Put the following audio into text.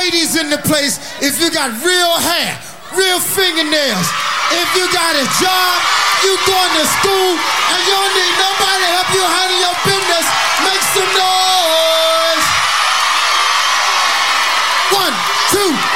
ladies in the place, if you got real hair, real fingernails, if you got a job, you going to school, and you don't need nobody to help you handle your business, make